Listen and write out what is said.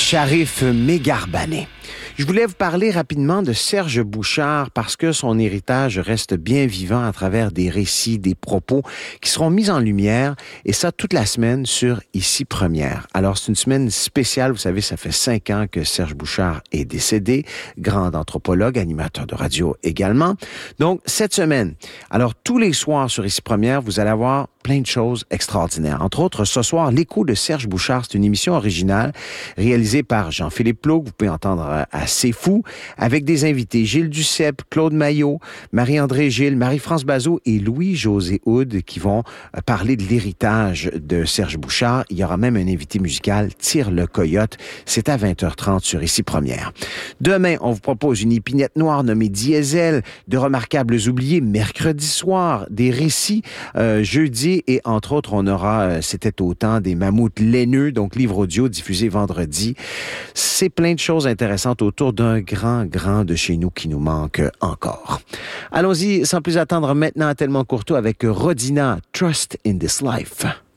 Sharif Mégarbané. Je voulais vous parler rapidement de Serge Bouchard parce que son héritage reste bien vivant à travers des récits, des propos qui seront mis en lumière et ça toute la semaine sur Ici Première. Alors c'est une semaine spéciale, vous savez, ça fait 5 ans que Serge Bouchard est décédé, grand anthropologue, animateur de radio également. Donc cette semaine, alors tous les soirs sur Ici Première, vous allez avoir plein de choses extraordinaires. Entre autres, ce soir, L'écho de Serge Bouchard, c'est une émission originale réalisée par Jean-Philippe Ploug, vous pouvez entendre à C'est Fou, avec des invités Gilles Duceppe, Claude Maillot, Marie-André Gilles, Marie-France Bazot et Louis-José Houd qui vont parler de l'héritage de Serge Bouchard. Il y aura même un invité musical, Tire le Coyote. C'est à 20h30 sur Ici Première. Demain, on vous propose une épinette noire nommée Diesel, de remarquables oubliés mercredi soir, des récits jeudi et entre autres, on aura C'était au temps des mammouths laineux, donc livre audio diffusé vendredi. C'est plein de choses intéressantes autour d'un grand de chez nous qui nous manque encore. Allons-y, sans plus attendre maintenant à Tellement Courteau avec Rodina, Trust in this Life.